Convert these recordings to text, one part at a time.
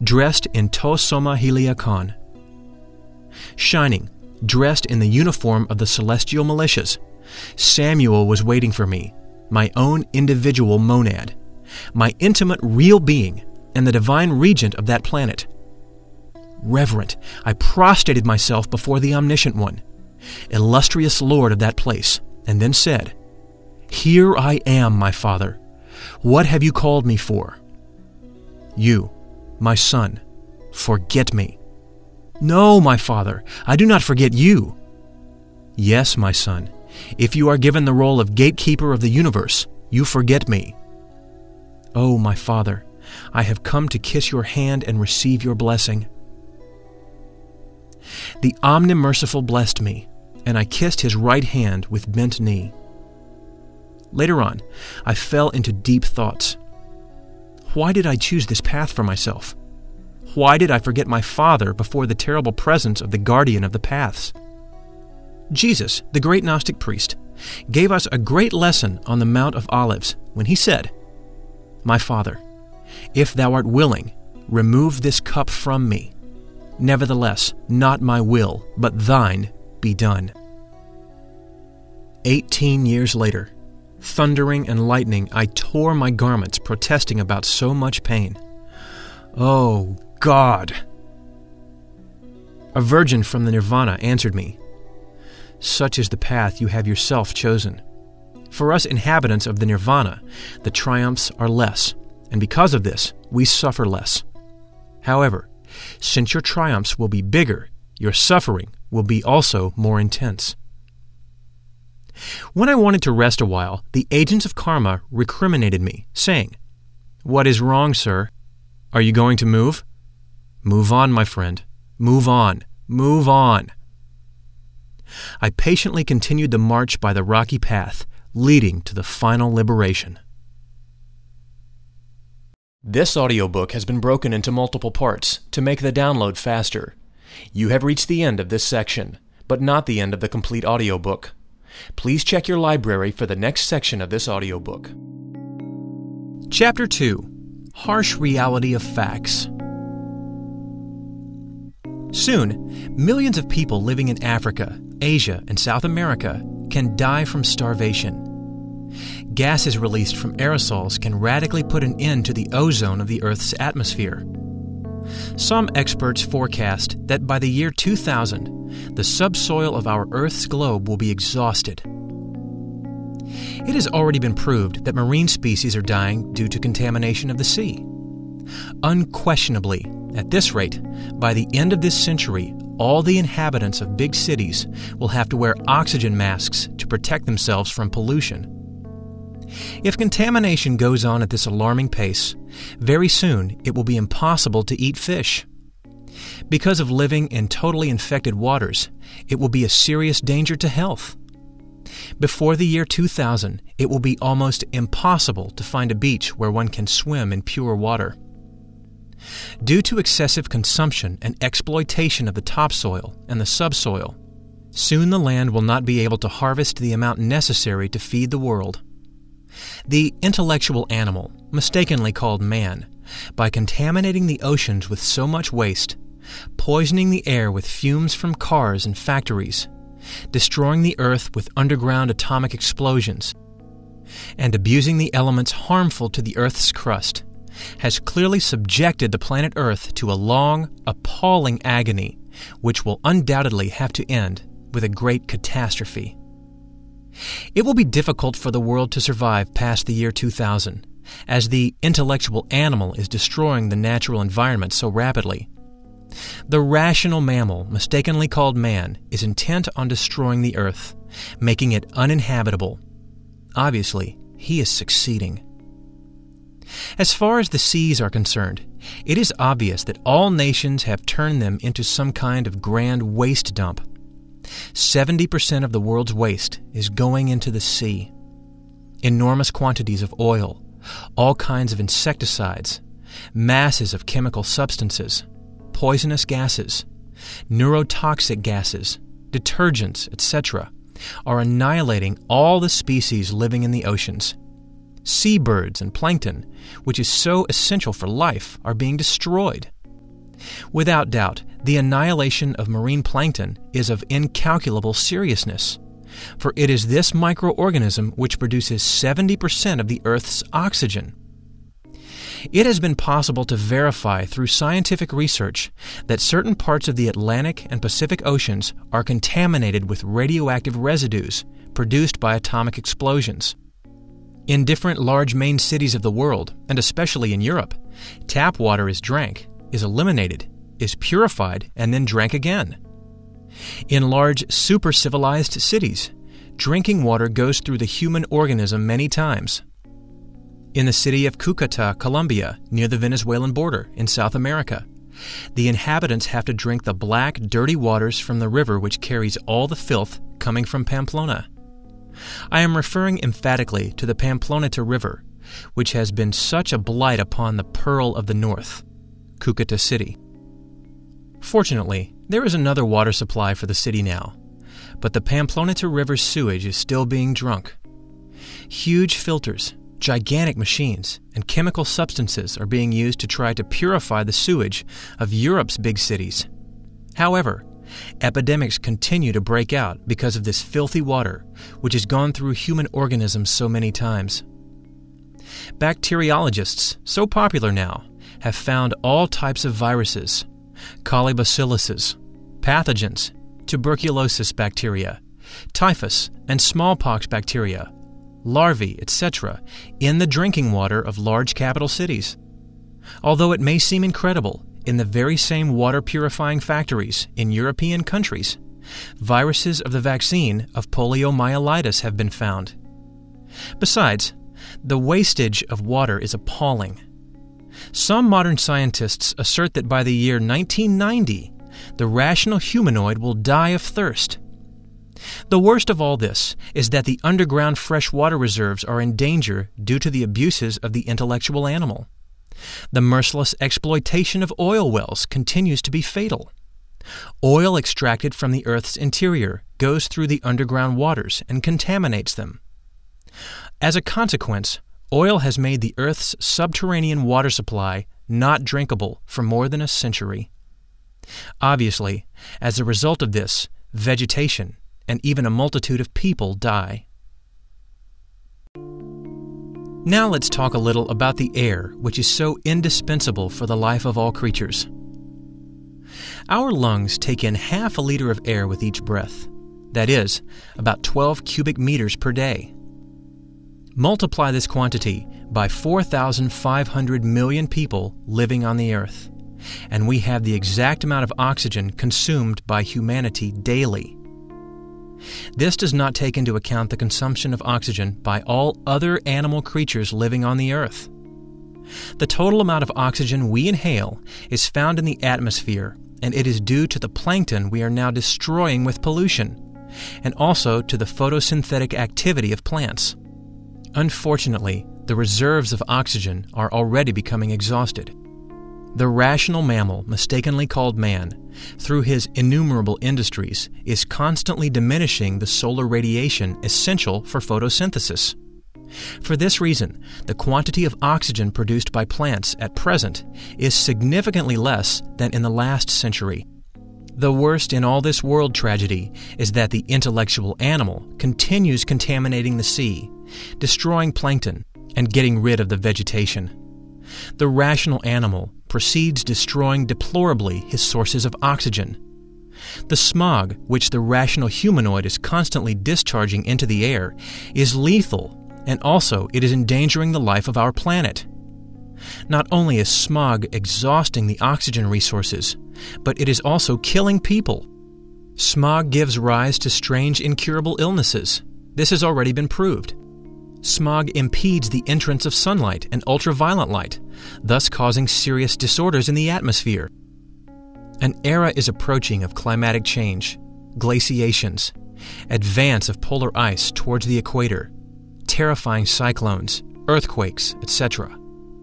dressed in to soma heliakon. Shining, dressed in the uniform of the celestial militias, Samuel was waiting for me, my own individual monad, my intimate real being, and the divine regent of that planet. Reverent, I prostrated myself before the Omniscient One, illustrious Lord of that place, and then said, "Here I am, my Father. What have you called me for?" "You, my son, forget me." "No, my Father, I do not forget you." "Yes, my son, if you are given the role of gatekeeper of the universe, you forget me." "Oh, my Father, I have come to kiss your hand and receive your blessing." The Omnimerciful blessed me, and I kissed his right hand with bent knee. Later on, I fell into deep thoughts. Why did I choose this path for myself? Why did I forget my Father before the terrible presence of the guardian of the paths? Jesus, the great Gnostic priest, gave us a great lesson on the Mount of Olives when he said, "My Father, if thou art willing, remove this cup from me. Nevertheless, not my will, but thine be done." 18 years later, thundering and lightning, I tore my garments protesting about so much pain. Oh, God! A virgin from the Nirvana answered me, "Such is the path you have yourself chosen. For us inhabitants of the Nirvana, the triumphs are less, and because of this, we suffer less. However, since your triumphs will be bigger, your suffering will be also more intense." When I wanted to rest a while, the agents of karma recriminated me, saying, "What is wrong, sir? Are you going to move? Move on, my friend. Move on. Move on." I patiently continued the march by the rocky path, leading to the final liberation. This audiobook has been broken into multiple parts to make the download faster. You have reached the end of this section, but not the end of the complete audiobook. Please check your library for the next section of this audiobook. Chapter 2: Harsh Reality of Facts. Soon, millions of people living in Africa, Asia, and South America can die from starvation. Gases released from aerosols can radically put an end to the ozone of the Earth's atmosphere. Some experts forecast that by the year 2000, the subsoil of our Earth's globe will be exhausted. It has already been proved that marine species are dying due to contamination of the sea. Unquestionably, at this rate, by the end of this century, all the inhabitants of big cities will have to wear oxygen masks to protect themselves from pollution. If contamination goes on at this alarming pace, very soon it will be impossible to eat fish. Because of living in totally infected waters, it will be a serious danger to health. Before the year 2000, it will be almost impossible to find a beach where one can swim in pure water. Due to excessive consumption and exploitation of the topsoil and the subsoil, soon the land will not be able to harvest the amount necessary to feed the world. The intellectual animal, mistakenly called man, by contaminating the oceans with so much waste, poisoning the air with fumes from cars and factories, destroying the earth with underground atomic explosions, and abusing the elements harmful to the earth's crust, has clearly subjected the planet Earth to a long, appalling agony, which will undoubtedly have to end with a great catastrophe. It will be difficult for the world to survive past the year 2000, as the intellectual animal is destroying the natural environment so rapidly. The rational mammal, mistakenly called man, is intent on destroying the earth, making it uninhabitable. Obviously, he is succeeding. As far as the seas are concerned, it is obvious that all nations have turned them into some kind of grand waste dump. 70% of the world's waste is going into the sea. Enormous quantities of oil, all kinds of insecticides, masses of chemical substances, poisonous gases, neurotoxic gases, detergents, etc., are annihilating all the species living in the oceans. Seabirds and plankton, which is so essential for life, are being destroyed. Without doubt, the annihilation of marine plankton is of incalculable seriousness, for it is this microorganism which produces 70% of the Earth's oxygen. It has been possible to verify through scientific research that certain parts of the Atlantic and Pacific Oceans are contaminated with radioactive residues produced by atomic explosions. In different large main cities of the world, and especially in Europe, tap water is drank, is eliminated, is purified, and then drank again. In large super-civilized cities, drinking water goes through the human organism many times. In the city of Cúcuta, Colombia, near the Venezuelan border in South America, the inhabitants have to drink the black, dirty waters from the river which carries all the filth coming from Pamplona. I am referring emphatically to the Pamploneta River, which has been such a blight upon the Pearl of the North, Cúcuta City. Fortunately, there is another water supply for the city now, but the Pamploneta River's sewage is still being drunk. Huge filters, gigantic machines, and chemical substances are being used to try to purify the sewage of Europe's big cities. However, epidemics continue to break out because of this filthy water, which has gone through human organisms so many times. Bacteriologists, so popular now, have found all types of viruses, colibacilluses, pathogens, tuberculosis bacteria, typhus and smallpox bacteria, larvae, etc., in the drinking water of large capital cities. Although it may seem incredible, in the very same water purifying factories in European countries, viruses of the vaccine of poliomyelitis have been found. Besides, the wastage of water is appalling. Some modern scientists assert that by the year 1990, the rational humanoid will die of thirst. The worst of all this is that the underground freshwater reserves are in danger due to the abuses of the intellectual animal. The merciless exploitation of oil wells continues to be fatal. Oil extracted from the Earth's interior goes through the underground waters and contaminates them. As a consequence, oil has made the Earth's subterranean water supply not drinkable for more than a century. Obviously, as a result of this, vegetation and even a multitude of people die. Now let's talk a little about the air, which is so indispensable for the life of all creatures. Our lungs take in half a liter of air with each breath. That is, about 12 cubic meters per day. Multiply this quantity by 4,500 million people living on the earth, and we have the exact amount of oxygen consumed by humanity daily. This does not take into account the consumption of oxygen by all other animal creatures living on the earth. The total amount of oxygen we inhale is found in the atmosphere, and it is due to the plankton we are now destroying with pollution, and also to the photosynthetic activity of plants. Unfortunately, the reserves of oxygen are already becoming exhausted. The rational mammal, mistakenly called man, through his innumerable industries, is constantly diminishing the solar radiation essential for photosynthesis. For this reason, the quantity of oxygen produced by plants at present is significantly less than in the last century. The worst in all this world tragedy is that the intellectual animal continues contaminating the sea, destroying plankton, and getting rid of the vegetation. The rational animal proceeds destroying deplorably his sources of oxygen. The smog, which the rational humanoid is constantly discharging into the air, is lethal, and also it is endangering the life of our planet. Not only is smog exhausting the oxygen resources, but it is also killing people. Smog gives rise to strange incurable illnesses. This has already been proved. Smog impedes the entrance of sunlight and ultraviolet light, thus causing serious disorders in the atmosphere. An era is approaching of climatic change, glaciations, advance of polar ice towards the equator, terrifying cyclones, earthquakes, etc.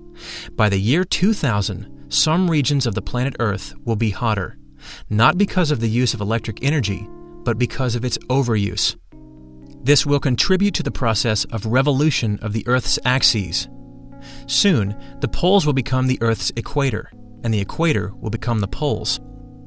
By the year 2000, some regions of the planet Earth will be hotter, not because of the use of electric energy, but because of its overuse. This will contribute to the process of revolution of the Earth's axes. Soon, the poles will become the Earth's equator, and the equator will become the poles.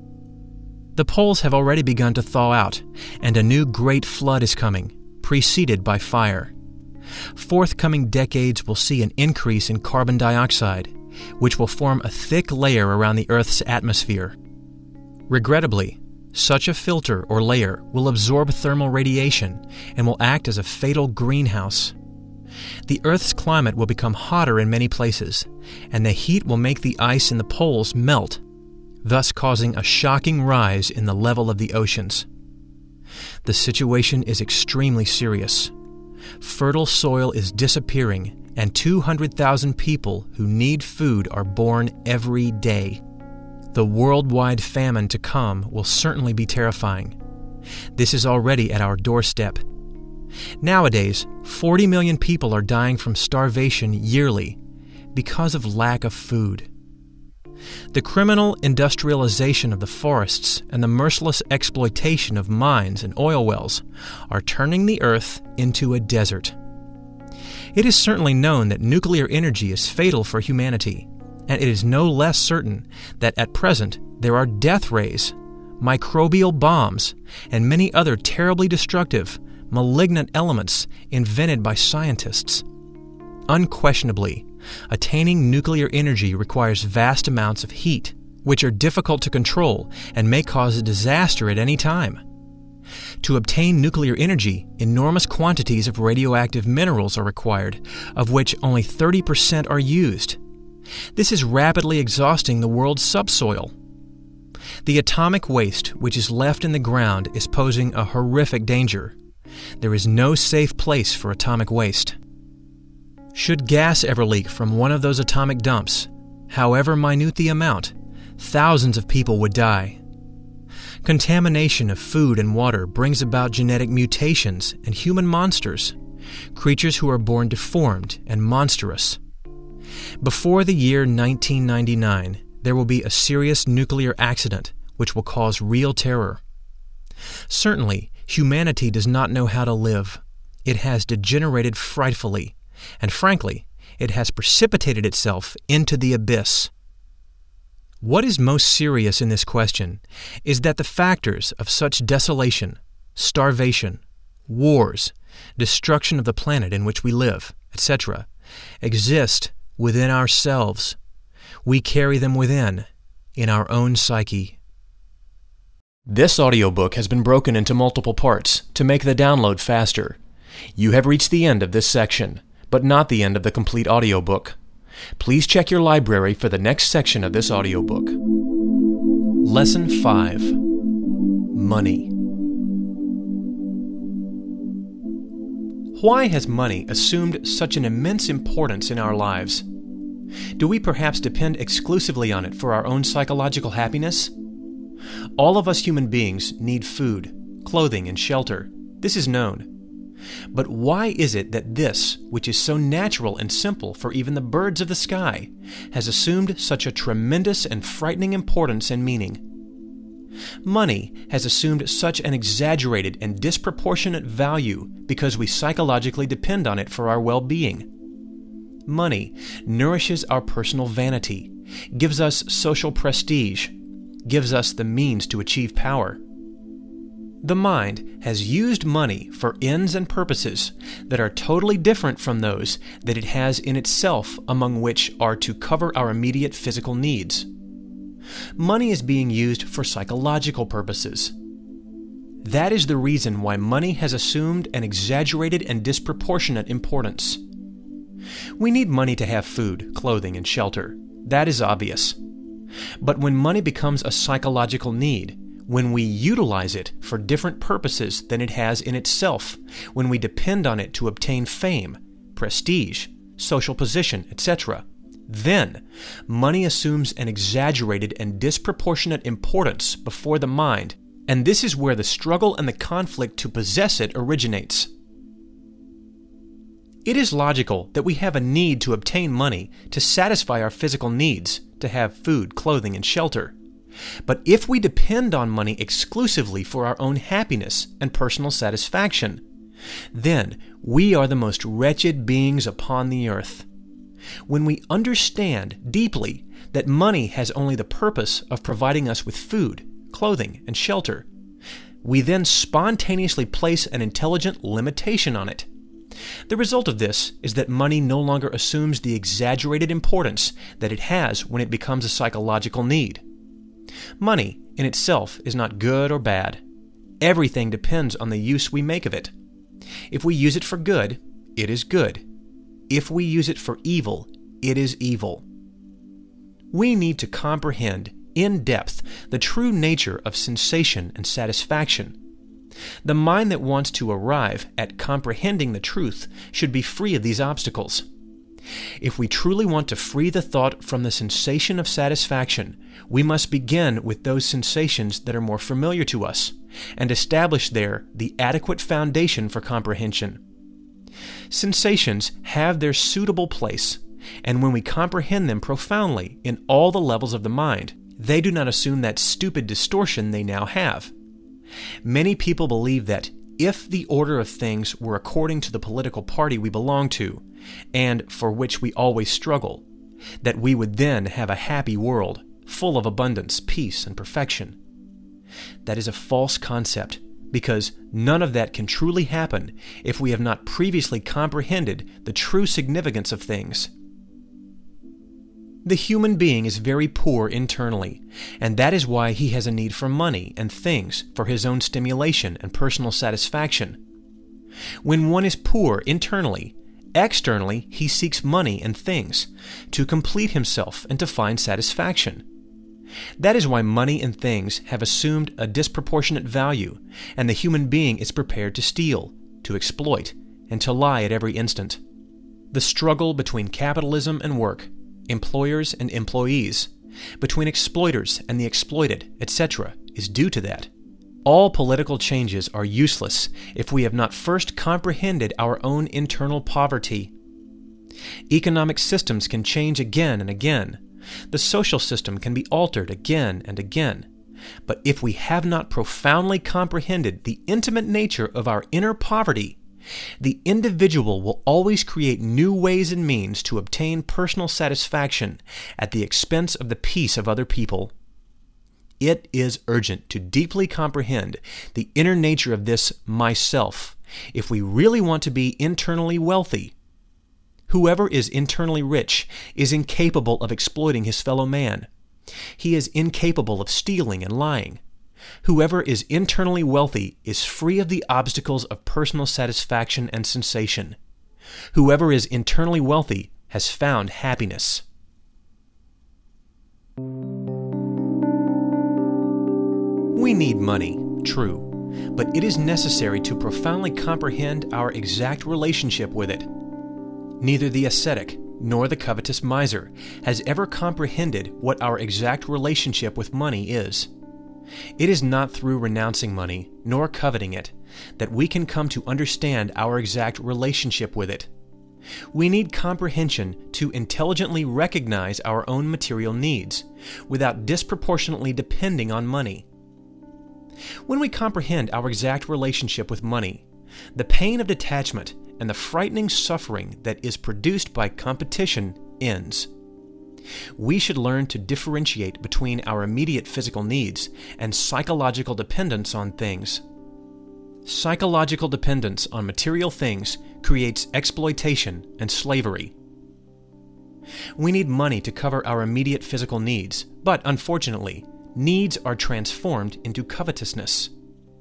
The poles have already begun to thaw out, and a new great flood is coming, preceded by fire. Forthcoming decades will see an increase in carbon dioxide, which will form a thick layer around the Earth's atmosphere. Regrettably, such a filter or layer will absorb thermal radiation and will act as a fatal greenhouse. The Earth's climate will become hotter in many places, and the heat will make the ice in the poles melt, thus causing a shocking rise in the level of the oceans. The situation is extremely serious. Fertile soil is disappearing, and 200,000 people who need food are born every day. The worldwide famine to come will certainly be terrifying. This is already at our doorstep. Nowadays, 40 million people are dying from starvation yearly because of lack of food. The criminal industrialization of the forests and the merciless exploitation of mines and oil wells are turning the earth into a desert. It is certainly known that nuclear energy is fatal for humanity, and it is no less certain that at present there are death rays, microbial bombs, and many other terribly destructive, malignant elements invented by scientists. Unquestionably, attaining nuclear energy requires vast amounts of heat, which are difficult to control and may cause a disaster at any time. To obtain nuclear energy, enormous quantities of radioactive minerals are required, of which only 30% are used. This is rapidly exhausting the world's subsoil. The atomic waste which is left in the ground is posing a horrific danger. There is no safe place for atomic waste. Should gas ever leak from one of those atomic dumps, however minute the amount, thousands of people would die. Contamination of food and water brings about genetic mutations and human monsters, creatures who are born deformed and monstrous. Before the year 1999, there will be a serious nuclear accident which will cause real terror. Certainly, humanity does not know how to live. It has degenerated frightfully, and frankly, it has precipitated itself into the abyss. What is most serious in this question is that the factors of such desolation, starvation, wars, destruction of the planet in which we live, etc., exist within ourselves. We carry them within, in our own psyche. This audiobook has been broken into multiple parts to make the download faster. You have reached the end of this section, but not the end of the complete audiobook. Please check your library for the next section of this audiobook. Lesson 5. Money. Why has money assumed such an immense importance in our lives? Do we perhaps depend exclusively on it for our own psychological happiness? All of us human beings need food, clothing, and shelter. This is known. But why is it that this, which is so natural and simple for even the birds of the sky, has assumed such a tremendous and frightening importance and meaning? Money has assumed such an exaggerated and disproportionate value because we psychologically depend on it for our well-being. Money nourishes our personal vanity, gives us social prestige, gives us the means to achieve power. The mind has used money for ends and purposes that are totally different from those that it has in itself, among which are to cover our immediate physical needs. Money is being used for psychological purposes. That is the reason why money has assumed an exaggerated and disproportionate importance. We need money to have food, clothing, and shelter. That is obvious. But when money becomes a psychological need, when we utilize it for different purposes than it has in itself, when we depend on it to obtain fame, prestige, social position, etc., then money assumes an exaggerated and disproportionate importance before the mind, and this is where the struggle and the conflict to possess it originates. It is logical that we have a need to obtain money to satisfy our physical needs, to have food, clothing, and shelter. But if we depend on money exclusively for our own happiness and personal satisfaction, then we are the most wretched beings upon the earth. When we understand deeply that money has only the purpose of providing us with food, clothing, and shelter, we then spontaneously place an intelligent limitation on it. The result of this is that money no longer assumes the exaggerated importance that it has when it becomes a psychological need. Money in itself is not good or bad. Everything depends on the use we make of it. If we use it for good, it is good. If we use it for evil, it is evil. We need to comprehend in depth the true nature of sensation and satisfaction. The mind that wants to arrive at comprehending the truth should be free of these obstacles. If we truly want to free the thought from the sensation of satisfaction, we must begin with those sensations that are more familiar to us, and establish there the adequate foundation for comprehension. Sensations have their suitable place, and when we comprehend them profoundly in all the levels of the mind, they do not assume that stupid distortion they now have. Many people believe that if the order of things were according to the political party we belong to, and for which we always struggle, that we would then have a happy world, full of abundance, peace, and perfection. That is a false concept, because none of that can truly happen if we have not previously comprehended the true significance of things. The human being is very poor internally, and that is why he has a need for money and things for his own stimulation and personal satisfaction. When one is poor internally, externally he seeks money and things to complete himself and to find satisfaction. That is why money and things have assumed a disproportionate value, and the human being is prepared to steal, to exploit, and to lie at every instant. The struggle between capitalism and work, employers and employees, between exploiters and the exploited, etc., is due to that. All political changes are useless if we have not first comprehended our own internal poverty. Economic systems can change again and again. The social system can be altered again and again. But if we have not profoundly comprehended the intimate nature of our inner poverty, the individual will always create new ways and means to obtain personal satisfaction at the expense of the peace of other people. It is urgent to deeply comprehend the inner nature of this myself if we really want to be internally wealthy. Whoever is internally rich is incapable of exploiting his fellow man. He is incapable of stealing and lying. Whoever is internally wealthy is free of the obstacles of personal satisfaction and sensation. Whoever is internally wealthy has found happiness. We need money, true, but it is necessary to profoundly comprehend our exact relationship with it. Neither the ascetic nor the covetous miser has ever comprehended what our exact relationship with money is. It is not through renouncing money, nor coveting it, that we can come to understand our exact relationship with it. We need comprehension to intelligently recognize our own material needs, without disproportionately depending on money. When we comprehend our exact relationship with money, the pain of detachment and the frightening suffering that is produced by competition ends. We should learn to differentiate between our immediate physical needs and psychological dependence on things. Psychological dependence on material things creates exploitation and slavery. We need money to cover our immediate physical needs, but unfortunately, needs are transformed into covetousness.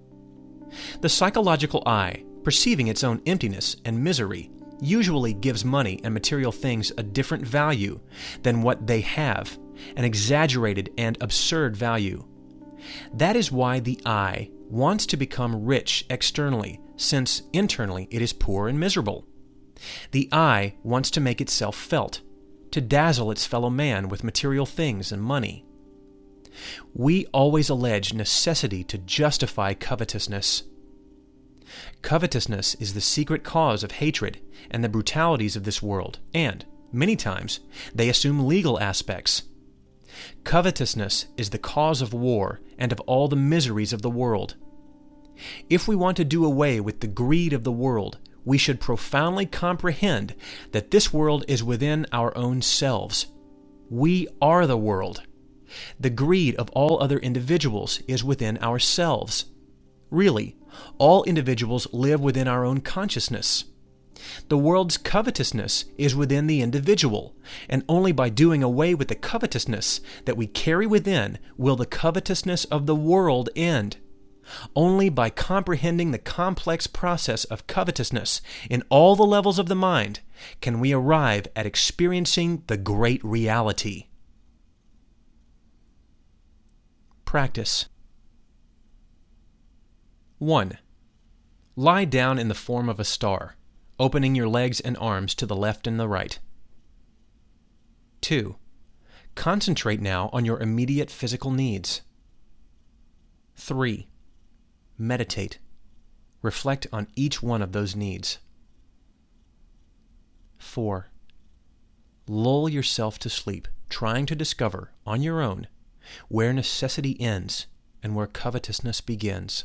The psychological eye, perceiving its own emptiness and misery, usually gives money and material things a different value than what they have, an exaggerated and absurd value. That is why the eye wants to become rich externally, since internally it is poor and miserable. The eye wants to make itself felt, to dazzle its fellow man with material things and money. We always allege necessity to justify covetousness. Covetousness is the secret cause of hatred and the brutalities of this world, and, many times, they assume legal aspects. Covetousness is the cause of war and of all the miseries of the world. If we want to do away with the greed of the world, we should profoundly comprehend that this world is within our own selves. We are the world. The greed of all other individuals is within ourselves. Really, all individuals live within our own consciousness. The world's covetousness is within the individual, and only by doing away with the covetousness that we carry within will the covetousness of the world end. Only by comprehending the complex process of covetousness in all the levels of the mind can we arrive at experiencing the great reality. Practice. 1. Lie down in the form of a star, opening your legs and arms to the left and the right. 2. Concentrate now on your immediate physical needs. 3. Meditate. Reflect on each one of those needs. 4. Lull yourself to sleep, trying to discover, on your own, where necessity ends and where covetousness begins.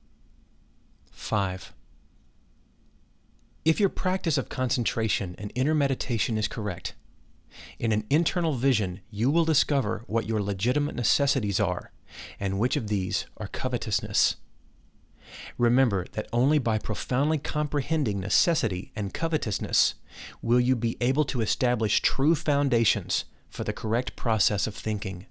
5. If your practice of concentration and inner meditation is correct, in an internal vision you will discover what your legitimate necessities are and which of these are covetousness. Remember that only by profoundly comprehending necessity and covetousness will you be able to establish true foundations for the correct process of thinking.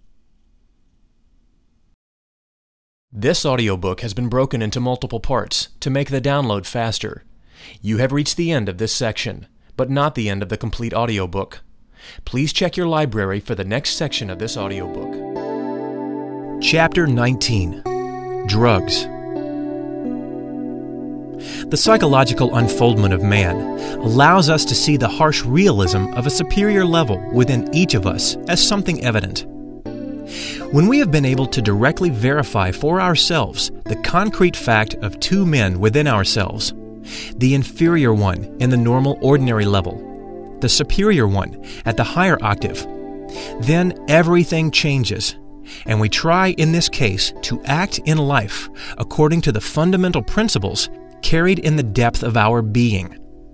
This audiobook has been broken into multiple parts to make the download faster. You have reached the end of this section, but not the end of the complete audiobook. Please check your library for the next section of this audiobook. Chapter 19. Drugs. The psychological unfoldment of man allows us to see the harsh realism of a superior level within each of us as something evident. When we have been able to directly verify for ourselves the concrete fact of two men within ourselves, the inferior one in the normal ordinary level, the superior one at the higher octave, then everything changes, and we try in this case to act in life according to the fundamental principles carried in the depth of our being.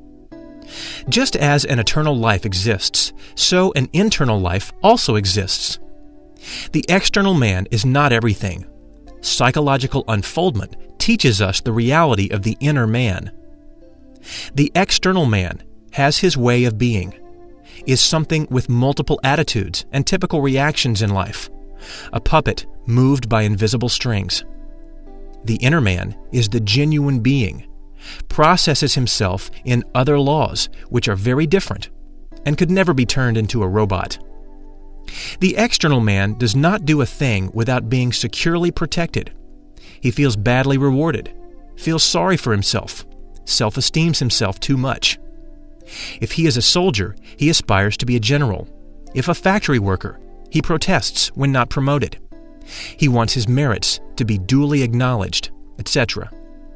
Just as an eternal life exists, so an internal life also exists. The external man is not everything. Psychological unfoldment teaches us the reality of the inner man. The external man has his way of being, is something with multiple attitudes and typical reactions in life, a puppet moved by invisible strings. The inner man is the genuine being, processes himself in other laws which are very different and could never be turned into a robot. The external man does not do a thing without being securely protected. He feels badly rewarded, feels sorry for himself, self-esteems himself too much. If he is a soldier, he aspires to be a general. If a factory worker, he protests when not promoted. He wants his merits to be duly acknowledged, etc.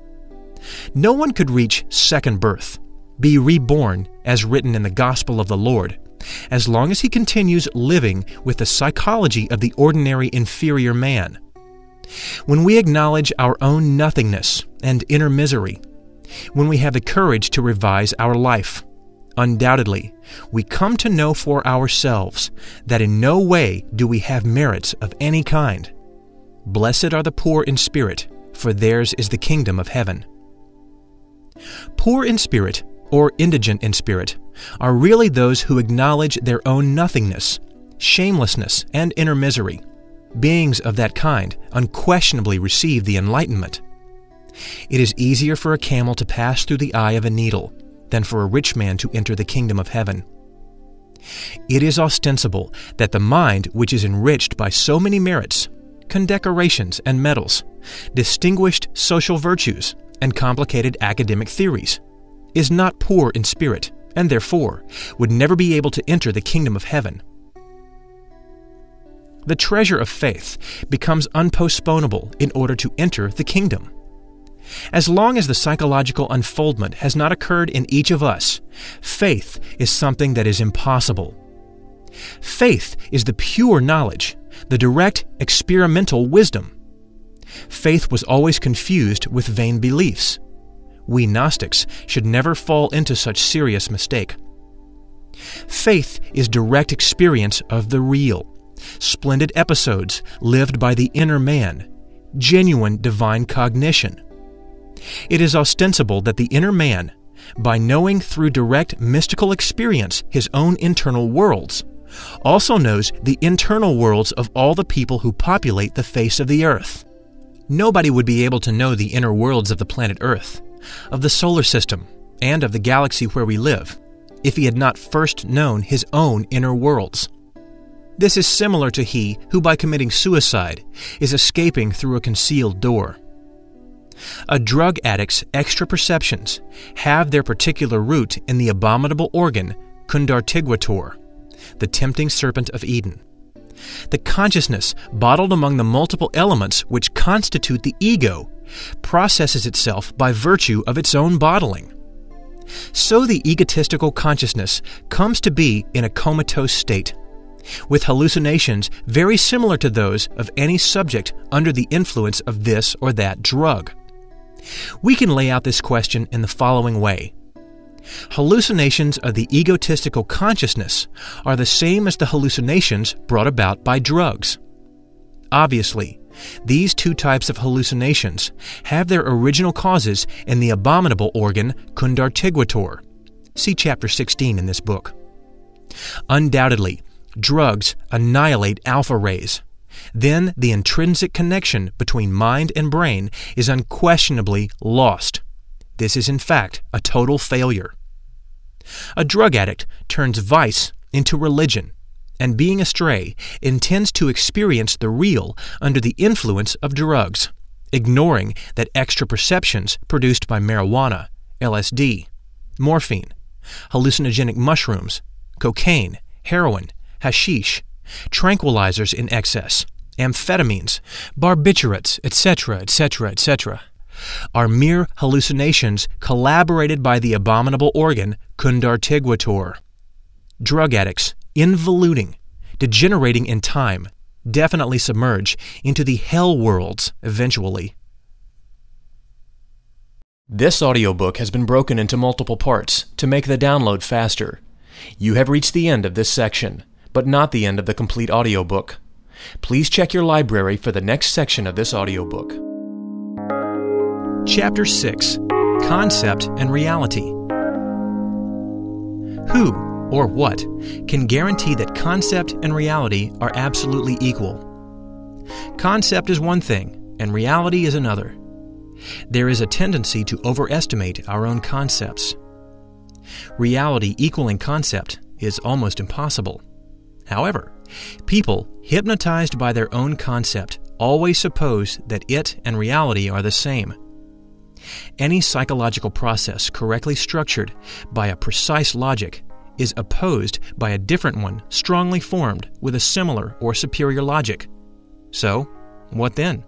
No one could reach second birth, be reborn as written in the Gospel of the Lord, as long as he continues living with the psychology of the ordinary inferior man. When we acknowledge our own nothingness and inner misery, when we have the courage to revise our life, undoubtedly, we come to know for ourselves that in no way do we have merits of any kind. Blessed are the poor in spirit, for theirs is the kingdom of heaven. Poor in spirit, or indigent in spirit, are really those who acknowledge their own nothingness, shamelessness, and inner misery. Beings of that kind unquestionably receive the enlightenment. It is easier for a camel to pass through the eye of a needle than for a rich man to enter the kingdom of heaven. It is ostensible that the mind which is enriched by so many merits, condecorations and medals, distinguished social virtues, and complicated academic theories, is not poor in spirit, and therefore would never be able to enter the kingdom of heaven. The treasure of faith becomes unpostponable in order to enter the kingdom. As long as the psychological unfoldment has not occurred in each of us, faith is something that is impossible. Faith is the pure knowledge, the direct experimental wisdom. Faith was always confused with vain beliefs. We Gnostics should never fall into such serious mistake. Faith is direct experience of the real, splendid episodes lived by the inner man, genuine divine cognition. It is ostensible that the inner man, by knowing through direct mystical experience his own internal worlds, also knows the internal worlds of all the people who populate the face of the earth. Nobody would be able to know the inner worlds of the planet Earth, of the solar system, and of the galaxy where we live, if he had not first known his own inner worlds. This is similar to he who by committing suicide is escaping through a concealed door. A drug addict's extra perceptions have their particular root in the abominable organ Kundartigwator, the tempting serpent of Eden. The consciousness bottled among the multiple elements which constitute the ego processes itself by virtue of its own bottling. So the egotistical consciousness comes to be in a comatose state, with hallucinations very similar to those of any subject under the influence of this or that drug. We can lay out this question in the following way. Hallucinations of the egotistical consciousness are the same as the hallucinations brought about by drugs. Obviously, these two types of hallucinations have their original causes in the abominable organ Kundartigwator. See Chapter 16 in this book. Undoubtedly, drugs annihilate alpha rays. Then the intrinsic connection between mind and brain is unquestionably lost. This is in fact a total failure. A drug addict turns vice into religion, and being astray, intends to experience the real under the influence of drugs, ignoring that extra perceptions produced by marijuana, LSD, morphine, hallucinogenic mushrooms, cocaine, heroin, hashish, tranquilizers in excess, amphetamines, barbiturates, etc., etc., etc., are mere hallucinations collaborated by the abominable organ Kundartigwator. Drug addicts, involuting, degenerating in time, definitely submerge into the hell worlds eventually. This audiobook has been broken into multiple parts to make the download faster. You have reached the end of this section, but not the end of the complete audiobook. Please check your library for the next section of this audiobook. Chapter 6. Concept and Reality. Who, or what, can guarantee that concept and reality are absolutely equal? Concept is one thing, and reality is another. There is a tendency to overestimate our own concepts. Reality equaling concept is almost impossible. However, people, hypnotized by their own concept, always suppose that it and reality are the same. Any psychological process correctly structured by a precise logic is opposed by a different one strongly formed with a similar or superior logic. So, what then?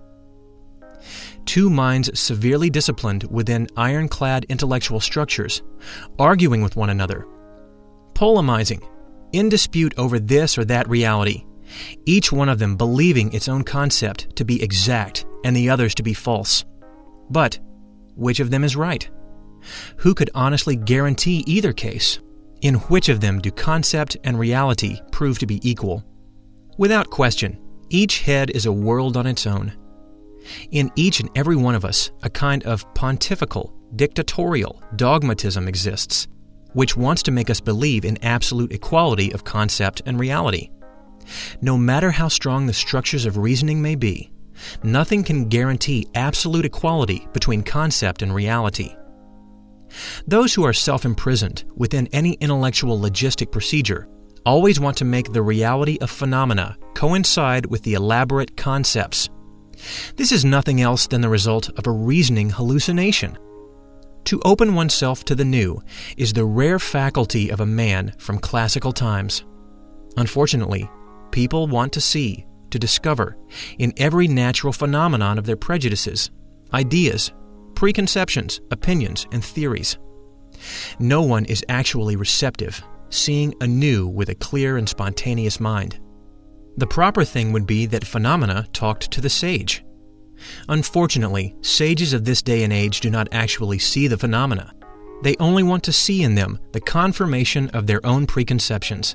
Two minds severely disciplined within ironclad intellectual structures, arguing with one another, polemizing, in dispute over this or that reality, each one of them believing its own concept to be exact and the other's to be false. But which of them is right? Who could honestly guarantee either case? In which of them do concept and reality prove to be equal? Without question, each head is a world on its own. In each and every one of us, a kind of pontifical, dictatorial dogmatism exists, which wants to make us believe in absolute equality of concept and reality. No matter how strong the structures of reasoning may be, nothing can guarantee absolute equality between concept and reality. Those who are self-imprisoned within any intellectual logistic procedure always want to make the reality of phenomena coincide with the elaborate concepts. This is nothing else than the result of a reasoning hallucination. To open oneself to the new is the rare faculty of a man from classical times. Unfortunately, people want to see, to discover, in every natural phenomenon of their prejudices, ideas, preconceptions, opinions, and theories. No one is actually receptive, seeing anew with a clear and spontaneous mind. The proper thing would be that phenomena talked to the sage. Unfortunately, sages of this day and age do not actually see the phenomena. They only want to see in them the confirmation of their own preconceptions.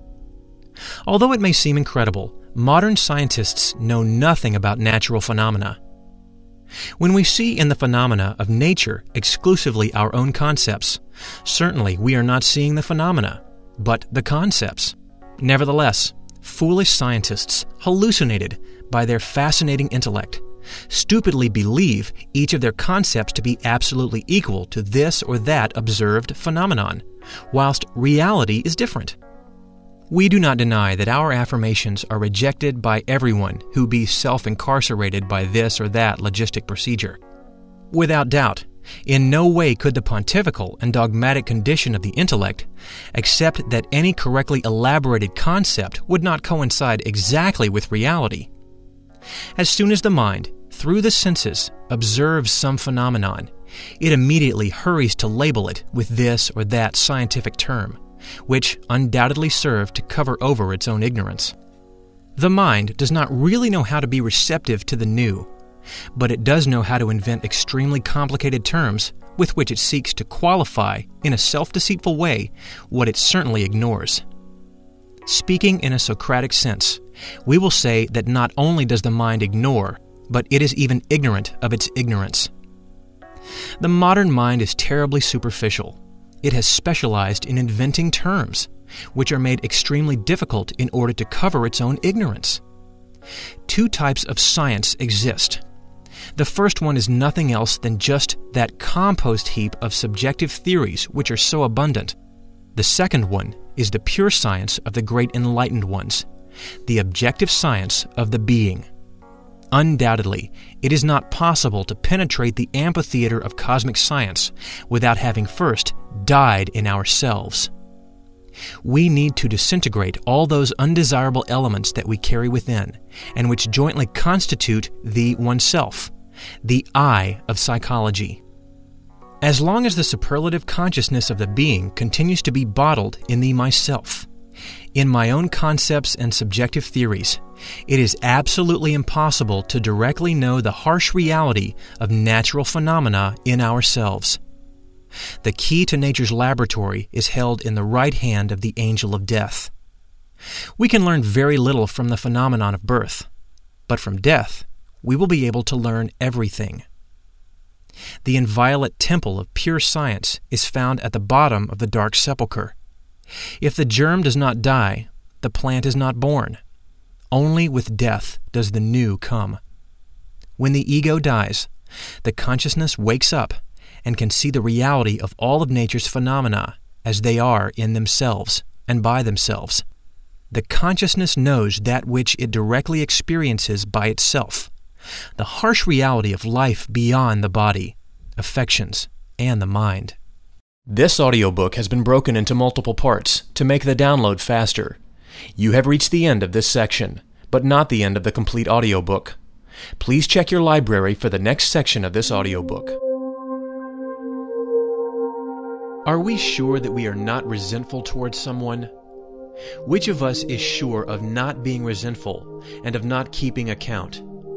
Although it may seem incredible, modern scientists know nothing about natural phenomena. When we see in the phenomena of nature exclusively our own concepts, certainly we are not seeing the phenomena, but the concepts. Nevertheless, foolish scientists, hallucinated by their fascinating intellect, stupidly believe each of their concepts to be absolutely equal to this or that observed phenomenon, whilst reality is different. We do not deny that our affirmations are rejected by everyone who be self-incarcerated by this or that logistic procedure. Without doubt, in no way could the pontifical and dogmatic condition of the intellect accept that any correctly elaborated concept would not coincide exactly with reality. As soon as the mind, through the senses, observes some phenomenon, it immediately hurries to label it with this or that scientific term, which undoubtedly serve to cover over its own ignorance. The mind does not really know how to be receptive to the new, but it does know how to invent extremely complicated terms with which it seeks to qualify, in a self-deceitful way, what it certainly ignores. Speaking in a Socratic sense, we will say that not only does the mind ignore, but it is even ignorant of its ignorance. The modern mind is terribly superficial. It has specialized in inventing terms, which are made extremely difficult in order to cover its own ignorance. Two types of science exist. The first one is nothing else than just that compost heap of subjective theories which are so abundant. The second one is the pure science of the great enlightened ones, the objective science of the being. Undoubtedly, it is not possible to penetrate the amphitheater of cosmic science without having first died in ourselves. We need to disintegrate all those undesirable elements that we carry within, and which jointly constitute the oneself, the I of psychology. As long as the superlative consciousness of the being continues to be bottled in the myself, in my own concepts and subjective theories, it is absolutely impossible to directly know the harsh reality of natural phenomena in ourselves. The key to nature's laboratory is held in the right hand of the angel of death. We can learn very little from the phenomenon of birth, but from death we will be able to learn everything. The inviolate temple of pure science is found at the bottom of the dark sepulchre. If the germ does not die, the plant is not born. Only with death does the new come. When the ego dies, the consciousness wakes up and can see the reality of all of nature's phenomena as they are in themselves and by themselves. The consciousness knows that which it directly experiences by itself, the harsh reality of life beyond the body, affections, and the mind. This audiobook has been broken into multiple parts to make the download faster. You have reached the end of this section, but not the end of the complete audiobook. Please check your library for the next section of this audiobook. Are we sure that we are not resentful towards someone? Which of us is sure of not being resentful and of not keeping account?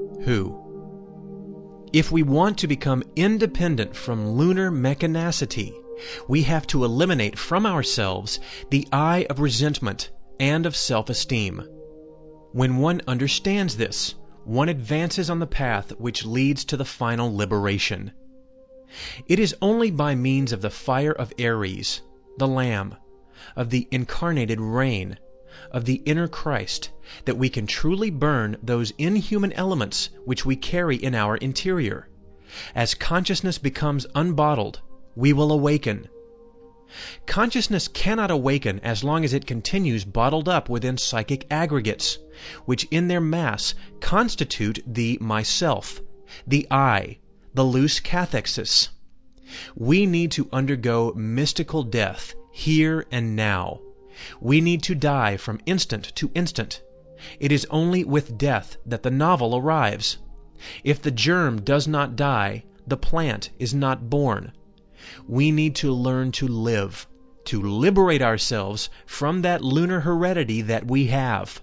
Who? If we want to become independent from lunar mechanicity, we have to eliminate from ourselves the I of resentment and of self-esteem. When one understands this, one advances on the path which leads to the final liberation. It is only by means of the fire of Ares, the Lamb, of the incarnated rain, of the inner Christ, that we can truly burn those inhuman elements which we carry in our interior. As consciousness becomes unbottled, we will awaken. Consciousness cannot awaken as long as it continues bottled up within psychic aggregates, which in their mass constitute the myself, the I, the loose cathexis. We need to undergo mystical death here and now. We need to die from instant to instant. It is only with death that the novel arrives. If the germ does not die, the plant is not born. We need to learn to live, to liberate ourselves from that lunar heredity that we have.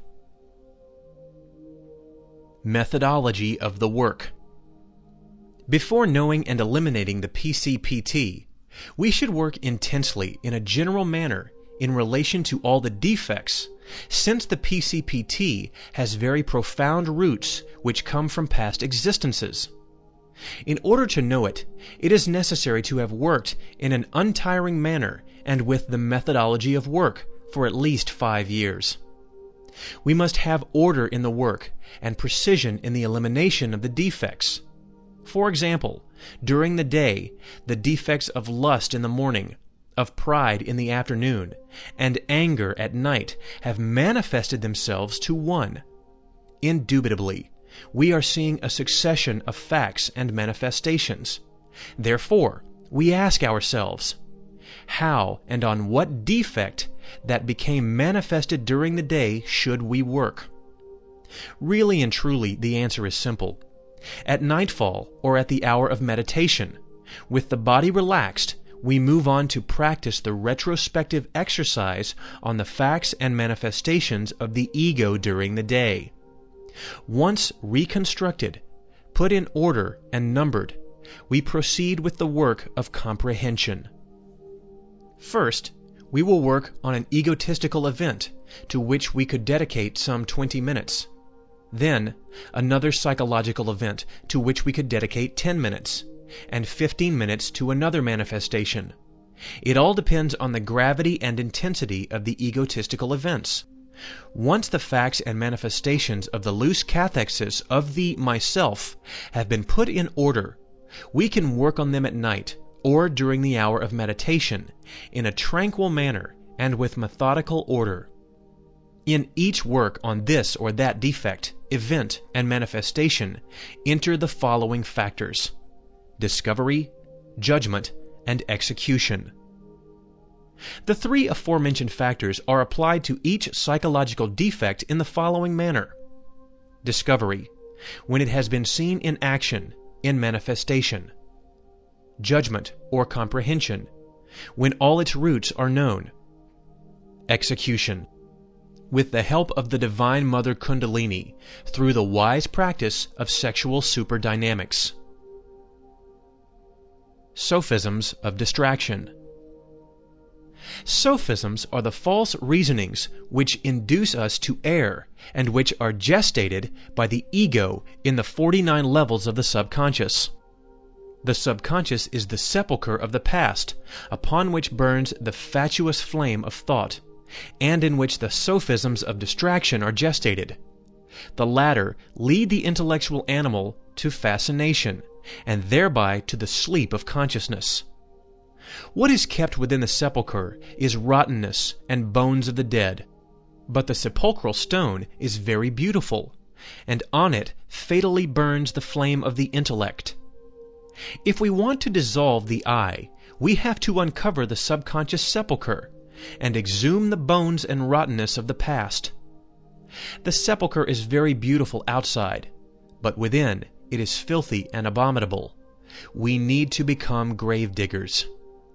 Methodology of the work. Before knowing and eliminating the PCPT, We should work intensely in a general manner in relation to all the defects, since the PCPT has very profound roots which come from past existences. In order to know it, it is necessary to have worked in an untiring manner and with the methodology of work for at least 5 years. We must have order in the work and precision in the elimination of the defects. For example, during the day, the defects of lust in the morning, of pride in the afternoon, and anger at night have manifested themselves to one. Indubitably, we are seeing a succession of facts and manifestations. Therefore, we ask ourselves, how and on what defect that became manifested during the day should we work? Really and truly, the answer is simple. At nightfall or at the hour of meditation, with the body relaxed, we move on to practice the retrospective exercise on the facts and manifestations of the ego during the day. Once reconstructed, put in order and numbered, we proceed with the work of comprehension. First, we will work on an egotistical event to which we could dedicate some 20 minutes. Then, another psychological event to which we could dedicate 10 minutes, and 15 minutes to another manifestation. It all depends on the gravity and intensity of the egotistical events. Once the facts and manifestations of the loose cathexis of the myself have been put in order, we can work on them at night or during the hour of meditation in a tranquil manner and with methodical order. In each work on this or that defect, event, and manifestation, enter the following factors: discovery, judgment, and execution. The 3 aforementioned factors are applied to each psychological defect in the following manner: discovery, when it has been seen in action, in manifestation; judgment or comprehension, when all its roots are known; execution, with the help of the Divine Mother Kundalini, through the wise practice of sexual superdynamics. Sophisms of distraction. Sophisms are the false reasonings which induce us to err and which are gestated by the ego in the 49 levels of the subconscious. The subconscious is the sepulchre of the past, upon which burns the fatuous flame of thought, and in which the sophisms of distraction are gestated. The latter lead the intellectual animal to fascination, and thereby to the sleep of consciousness. What is kept within the sepulchre is rottenness and bones of the dead, but the sepulchral stone is very beautiful, and on it fatally burns the flame of the intellect. If we want to dissolve the I, we have to uncover the subconscious sepulchre and exhume the bones and rottenness of the past. The sepulchre is very beautiful outside, but within it is filthy and abominable. We need to become grave diggers.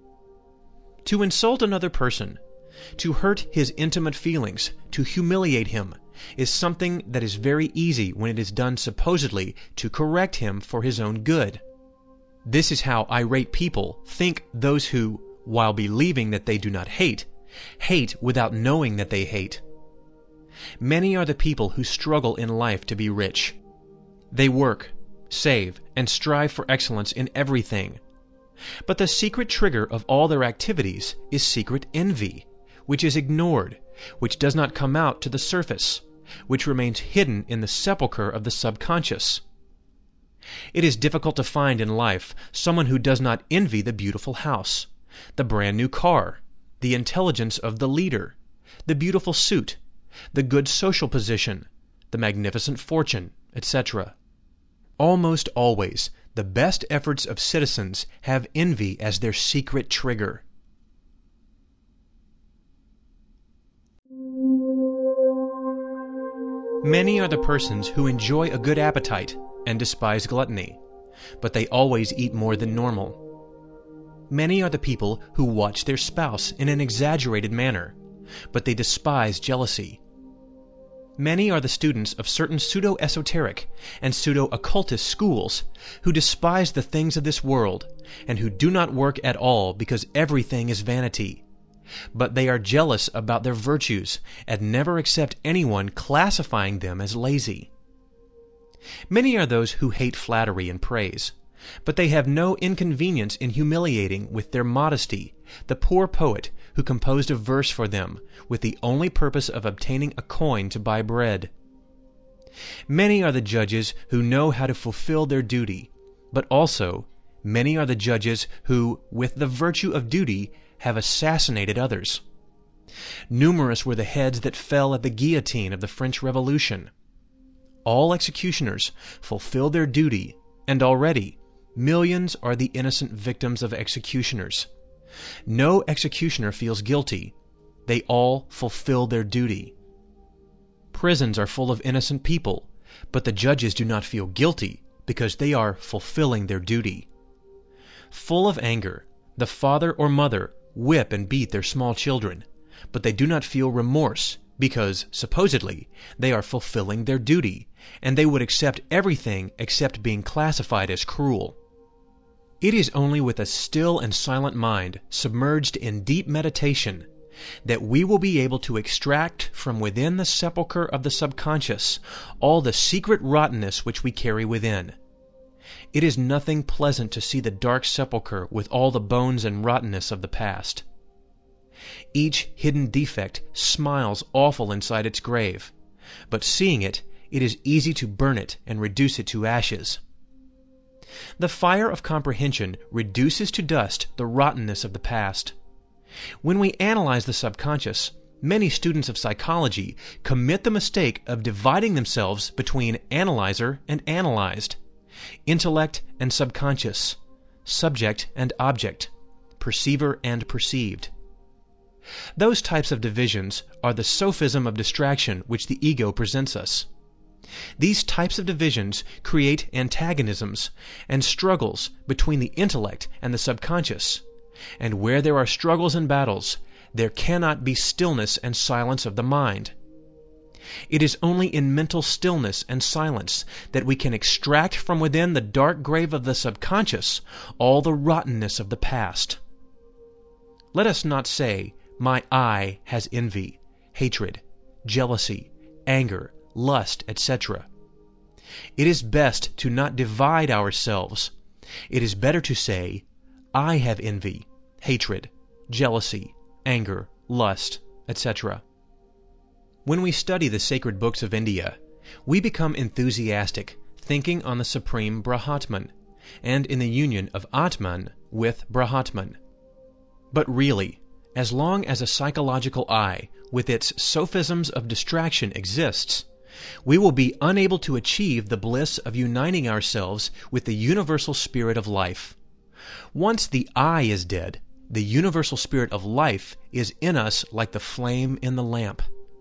To insult another person, to hurt his intimate feelings, to humiliate him, is something that is very easy when it is done supposedly to correct him for his own good. This is how irate people think those who, while believing that they do not hate, hate without knowing that they hate. Many are the people who struggle in life to be rich. They work, save, and strive for excellence in everything. But the secret trigger of all their activities is secret envy, which is ignored, which does not come out to the surface, which remains hidden in the sepulchre of the subconscious. It is difficult to find in life someone who does not envy the beautiful house, the brand new car, the intelligence of the leader, the beautiful suit, the good social position, the magnificent fortune, etc. Almost always, the best efforts of citizens have envy as their secret trigger. Many are the persons who enjoy a good appetite and despise gluttony, but they always eat more than normal. Many are the people who watch their spouse in an exaggerated manner, but they despise jealousy. Many are the students of certain pseudo-esoteric and pseudo-occultist schools who despise the things of this world and who do not work at all because everything is vanity. But they are jealous about their virtues and never accept anyone classifying them as lazy. Many are those who hate flattery and praise, but they have no inconvenience in humiliating with their modesty the poor poet who composed a verse for them with the only purpose of obtaining a coin to buy bread. Many are the judges who know how to fulfill their duty, but also many are the judges who, with the virtue of duty, have assassinated others. Numerous were the heads that fell at the guillotine of the French Revolution. All executioners fulfill their duty, and already millions are the innocent victims of executioners. No executioner feels guilty. They all fulfill their duty. Prisons are full of innocent people, but the judges do not feel guilty because they are fulfilling their duty. Full of anger, the father or mother whip and beat their small children, but they do not feel remorse because, supposedly, they are fulfilling their duty, and they would accept everything except being classified as cruel. It is only with a still and silent mind, submerged in deep meditation, that we will be able to extract from within the sepulchre of the subconscious all the secret rottenness which we carry within. It is nothing pleasant to see the dark sepulchre with all the bones and rottenness of the past. Each hidden defect smiles awful inside its grave, but seeing it, it is easy to burn it and reduce it to ashes. The fire of comprehension reduces to dust the rottenness of the past. When we analyze the subconscious, many students of psychology commit the mistake of dividing themselves between analyzer and analyzed, intellect and subconscious, subject and object, perceiver and perceived. Those types of divisions are the sophism of distraction which the ego presents us. These types of divisions create antagonisms and struggles between the intellect and the subconscious, and where there are struggles and battles, there cannot be stillness and silence of the mind. It is only in mental stillness and silence that we can extract from within the dark grave of the subconscious all the rottenness of the past. Let us not say, "My eye has envy, hatred, jealousy, anger, lust, etc." It is best to not divide ourselves. It is better to say, "I have envy, hatred, jealousy, anger, lust, etc." When we study the sacred books of India, we become enthusiastic, thinking on the Supreme Brahmatman, and in the union of Atman with Brahmatman. But really, as long as a psychological eye, with its sophisms of distraction, exists, we will be unable to achieve the bliss of uniting ourselves with the universal spirit of life. Once the eye is dead, the universal spirit of life is in us like the flame in the lamp.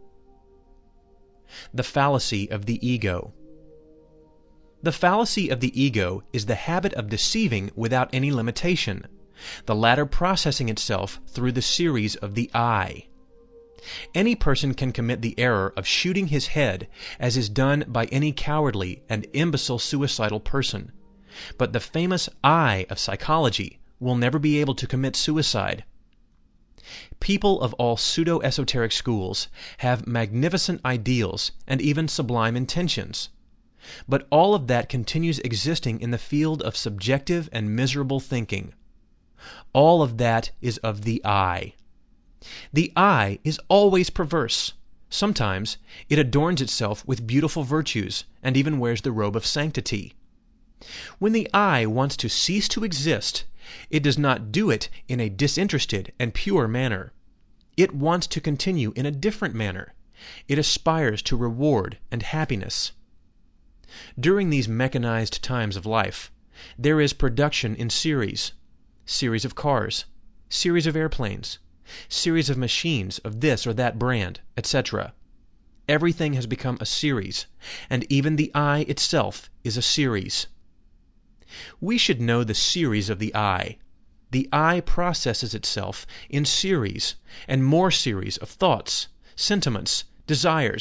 The fallacy of the ego. The fallacy of the ego is the habit of deceiving without any limitation, the latter processing itself through the series of the I. Any person can commit the error of shooting his head, as is done by any cowardly and imbecile suicidal person, but the famous I of psychology will never be able to commit suicide. People of all pseudo-esoteric schools have magnificent ideals and even sublime intentions, but all of that continues existing in the field of subjective and miserable thinking. All of that is of the I. The I is always perverse. Sometimes it adorns itself with beautiful virtues and even wears the robe of sanctity. When the I wants to cease to exist, it does not do it in a disinterested and pure manner. It wants to continue in a different manner. It aspires to reward and happiness. During these mechanized times of life, there is production in series of cars, series of airplanes, series of machines of this or that brand, etc. Everything has become a series, and even the I itself is a series. We should know the series of the I. The I processes itself in series and more series of thoughts, sentiments, desires,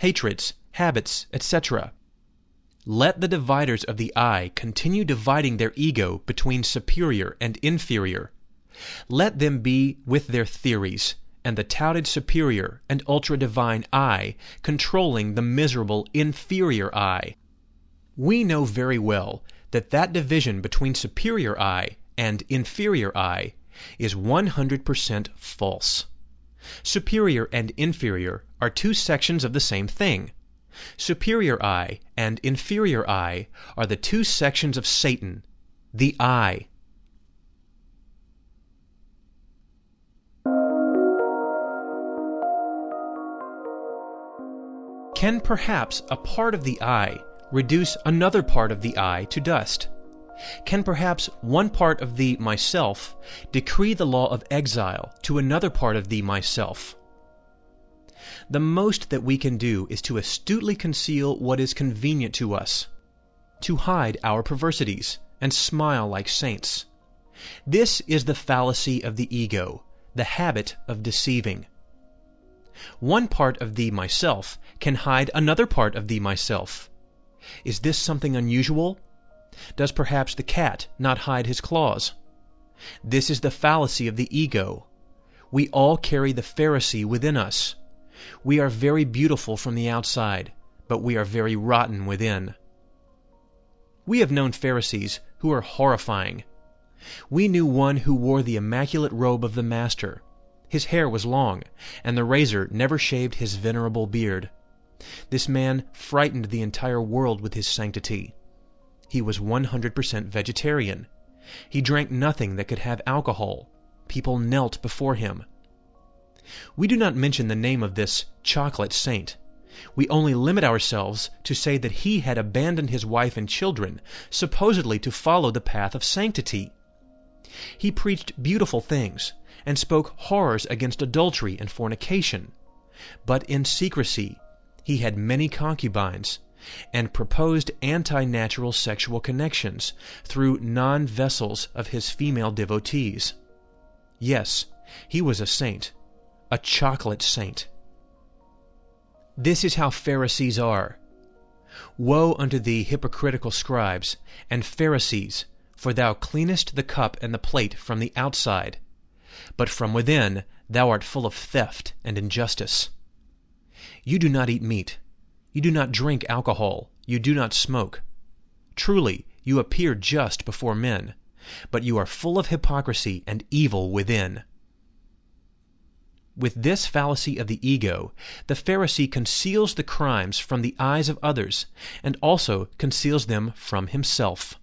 hatreds, habits, etc. Let the dividers of the I continue dividing their ego between superior and inferior. Let them be with their theories, and the touted superior and ultra-divine I controlling the miserable inferior I. We know very well that division between superior I and inferior I is 100% false. Superior and inferior are two sections of the same thing. Superior I and inferior I are the two sections of Satan, the I. Can perhaps a part of the I reduce another part of the I to dust? Can perhaps one part of the myself decree the law of exile to another part of the myself? The most that we can do is to astutely conceal what is convenient to us, to hide our perversities, and smile like saints. This is the fallacy of the ego, the habit of deceiving. One part of the myself can hide another part of the myself. Is this something unusual? Does perhaps the cat not hide his claws? This is the fallacy of the ego. We all carry the Pharisee within us. We are very beautiful from the outside, but we are very rotten within. We have known Pharisees who are horrifying. We knew one who wore the immaculate robe of the Master. His hair was long, and the razor never shaved his venerable beard. This man frightened the entire world with his sanctity. He was 100% vegetarian. He drank nothing that could have alcohol. People knelt before him. We do not mention the name of this chocolate saint. We only limit ourselves to say that he had abandoned his wife and children, supposedly to follow the path of sanctity. He preached beautiful things, and spoke horrors against adultery and fornication. But in secrecy, he had many concubines, and proposed anti-natural sexual connections through non-vessels of his female devotees. Yes, he was a saint, a chocolate saint. This is how Pharisees are. Woe unto thee, hypocritical scribes and Pharisees, for thou cleanest the cup and the plate from the outside, but from within thou art full of theft and injustice. You do not eat meat. You do not drink alcohol. You do not smoke. Truly, you appear just before men, but you are full of hypocrisy and evil within. With this fallacy of the ego, the Pharisee conceals the crimes from the eyes of others, and also conceals them from himself.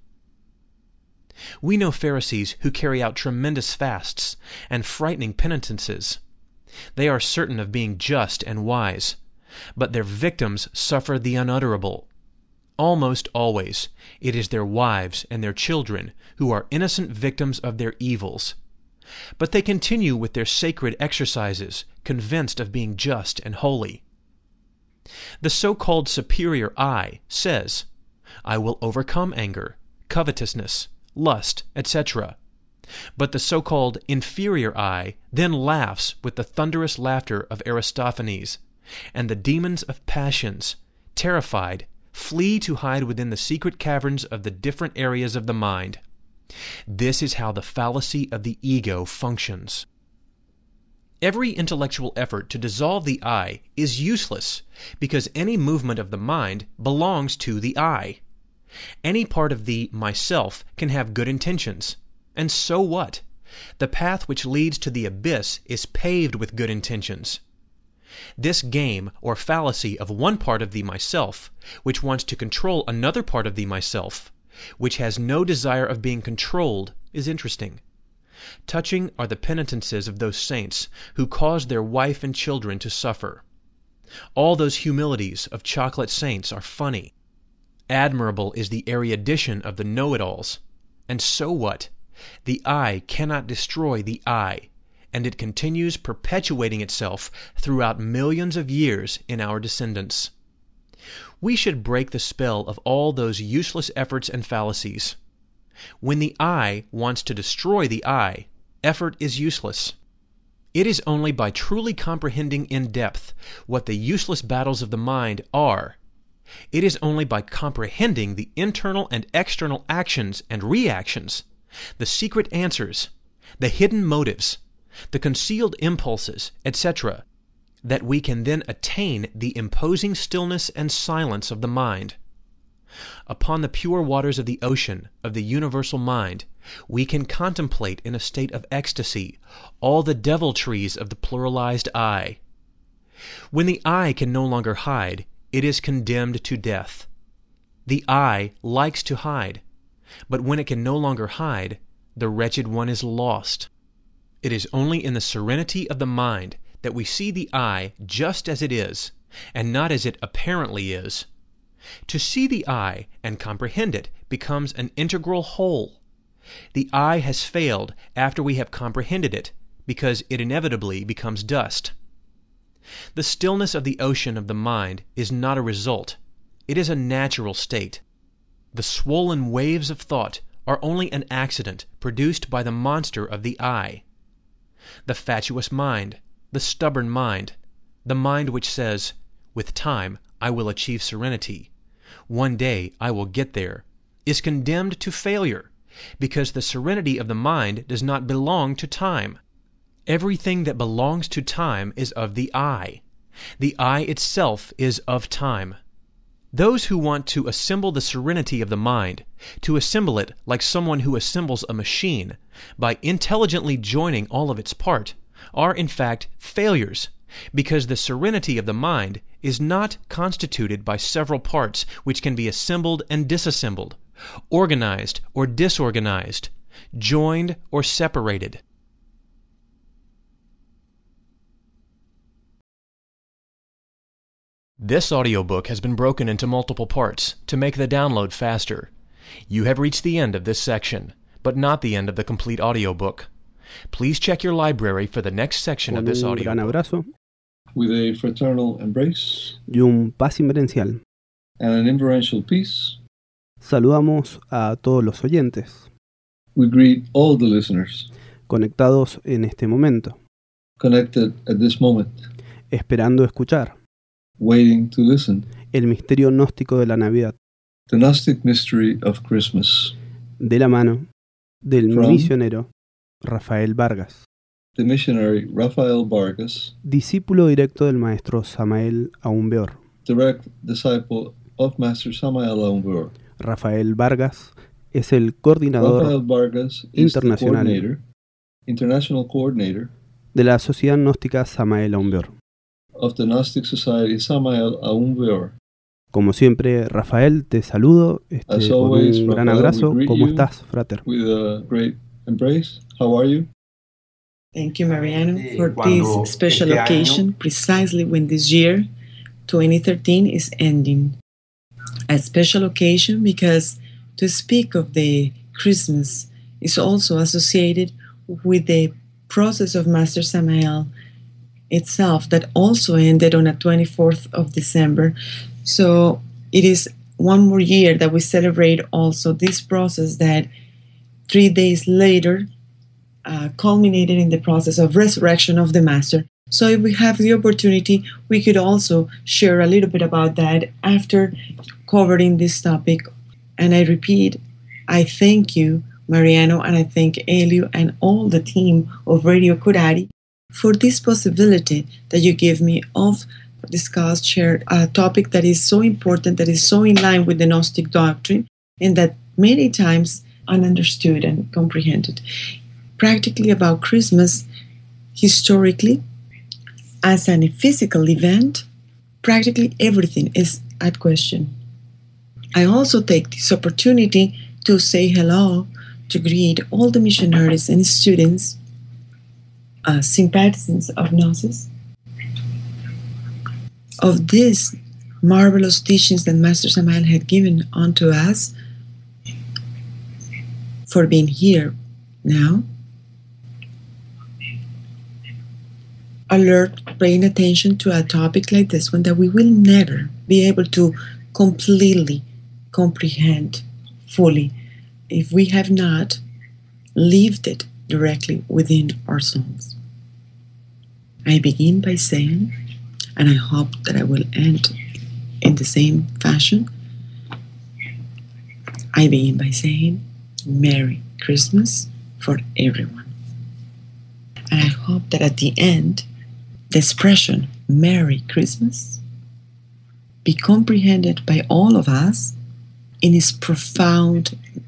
We know Pharisees who carry out tremendous fasts and frightening penitences. They are certain of being just and wise, but their victims suffer the unutterable. Almost always, it is their wives and their children who are innocent victims of their evils. But they continue with their sacred exercises, convinced of being just and holy. The so-called superior I says, I will overcome anger, covetousness, lust, etc. But the so-called inferior I then laughs with the thunderous laughter of Aristophanes, and the demons of passions, terrified, flee to hide within the secret caverns of the different areas of the mind. This is how the fallacy of the ego functions. Every intellectual effort to dissolve the I is useless, because any movement of the mind belongs to the I. Any part of the myself can have good intentions. And so what? The path which leads to the abyss is paved with good intentions. This game or fallacy of one part of the myself, which wants to control another part of the myself, which has no desire of being controlled, is interesting. Touching are the penitences of those saints who caused their wife and children to suffer. All those humilities of chocolate saints are funny. Admirable is the erudition of the know-it-alls. And so what? The I cannot destroy the I, and it continues perpetuating itself throughout millions of years in our descendants. We should break the spell of all those useless efforts and fallacies. When the I wants to destroy the I, effort is useless. It is only by truly comprehending in depth what the useless battles of the mind are, it is only by comprehending the internal and external actions and reactions, the secret answers, the hidden motives, the concealed impulses, etc., that we can then attain the imposing stillness and silence of the mind. Upon the pure waters of the ocean of the universal mind, we can contemplate in a state of ecstasy all the deviltries of the pluralized I. When the I can no longer hide, it is condemned to death. The I likes to hide, but when it can no longer hide, the wretched one is lost. It is only in the serenity of the mind that we see the I just as it is, and not as it apparently is. To see the I and comprehend it becomes an integral whole. The I has failed after we have comprehended it, because it inevitably becomes dust. The stillness of the ocean of the mind is not a result. It is a natural state. The swollen waves of thought are only an accident produced by the monster of the I. The fatuous mind, the stubborn mind, the mind which says, "With time I will achieve serenity. One day I will get there," is condemned to failure, because the serenity of the mind does not belong to time. Everything that belongs to time is of the I. The I itself is of time. Those who want to assemble the serenity of the mind, to assemble it like someone who assembles a machine, by intelligently joining all of its parts, are in fact failures, because the serenity of the mind is not constituted by several parts which can be assembled and disassembled, organized or disorganized, joined or separated. This audiobook has been broken into multiple parts to make the download faster. You have reached the end of this section, but not the end of the complete audiobook. Please check your library for the next section of this audiobook. Un gran abrazo with a fraternal embrace y un paz inverencial. and an inferential peace, Saludamos a todos los oyentes we greet all the listeners conectados en este momento, connected at this moment, esperando escuchar waiting to listen. el misterio gnóstico de la Navidad, The Gnostic Mystery of Christmas, de la mano del From misionero Rafael Vargas, the missionary Rafael Vargas, discípulo directo del maestro Samael Aumbeor. direct disciple of Master Samael Aumbeor. Rafael Vargas es el coordinador Rafael Vargas is the internacional international coordinator de la Sociedad Gnóstica Samael Aumbeor. of the Gnostic Society Samael Aumbeor. Como siempre, Rafael, te saludo As con always, un gran Rafael, abrazo. we greet ¿Cómo you estás, frater? with a great embrace. How are you? Thank you, Mariano, for this special occasion, precisely when this year, 2013, is ending. A special occasion because to speak of the Christmas is also associated with the process of Master Samael itself that also ended on the 24th of December. So it is one more year that we celebrate also this process that 3 days later culminated in the process of resurrection of the Master. So if we have the opportunity, we could also share a little bit about that after covering this topic. And I repeat, I thank you, Mariano, and I thank Elio and all the team of Radio Curari for this possibility that you give me of share a topic that is so important, that is so in line with the Gnostic doctrine, and that many times ununderstood and comprehended. Practically about Christmas, historically, as a physical event, practically everything is at question. I also take this opportunity to say hello, to greet all the missionaries and students, sympathizants of Gnosis, of these marvelous teachings that Master Samael had given unto us, for being here now, alert, paying attention to a topic like this one that we will never be able to completely comprehend fully if we have not lived it directly within ourselves. I begin by saying, and I hope that I will end in the same fashion, I begin by saying, Merry Christmas for everyone. And I hope that at the end, the expression Merry Christmas be comprehended by all of us in its profound